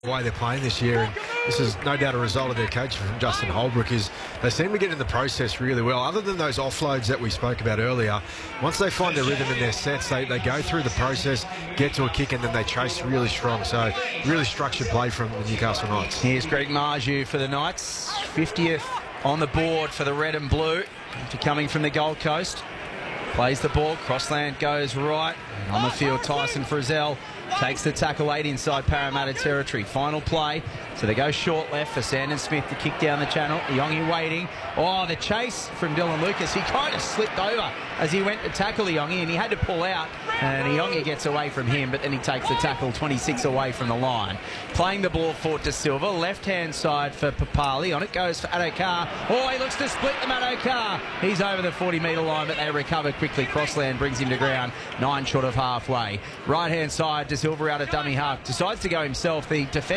The way they're playing this year, and this is no doubt a result of their coaching from Justin Holbrook, is they seem to get in the process really well. Other than those offloads that we spoke about earlier, once they find their rhythm in their sets, they go through the process, get to a kick, and then they chase really strong. So really structured play from the Newcastle Knights. Here's Greg Marju for the Knights, 50th on the board for the red and blue, after coming from the Gold Coast. Plays the ball, Crossland goes right, and on the field Tyson Frizzell takes the tackle 8 inside Parramatta territory. Final play, so they go short left for Sandon Smith to kick down the channel. Iongi waiting. Oh, the chase from Dylan Lucas. He kind of slipped over as he went to tackle Iongi, and he had to pull out, and Iongi gets away from him, but then he takes the tackle 26 away from the line. Playing the ball for De Silva, left-hand side for Papali. On it goes for Addo-Carr. Oh, he looks to split them, Addo-Carr. He's over the 40-metre line, but they recover quickly. Crossland brings him to ground, 9 short of halfway. Right-hand side, De Silva out of dummy half. Decides to go himself. The defence